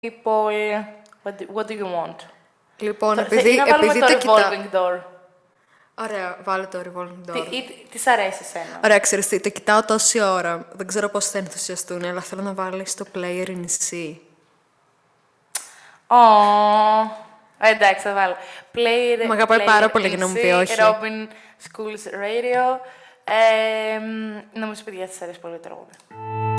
Paul, what do you want? Λοιπόν, επειδή να βάλουμε το τα revolving door. Ωραία, βάλε το revolving door. Τι σ' αρέσει εσένα? Ωραία, ξέρεις τι, το κοιτάω τόση ώρα. Δεν ξέρω πώς θα ενθουσιαστούν, αλλά θέλω να βάλεις το player in C. Εντάξει, θα βάλω. Μ' αγαπάει πάρα πολύ για να μου πει όχι. Robin Schools Radio. Νομίζω, παιδιά, σας αρέσει πολύ το τραγούδι.